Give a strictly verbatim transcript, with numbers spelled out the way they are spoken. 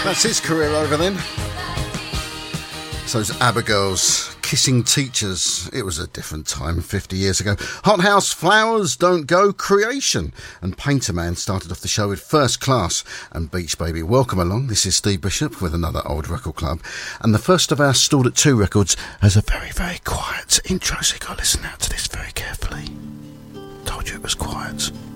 That's his career over then. So it's Abigail's Kissing Teachers. It was a different time fifty years ago. Hot House, Flowers Don't Go, Creation. And Painter Man started off the show with First Class and Beach Baby. Welcome along. This is Steve Bishop with another Old Record Club. And the first of our Stalled at Two records has a very, very quiet intro, so you've got to listen out to this very carefully. Told you it was quiet.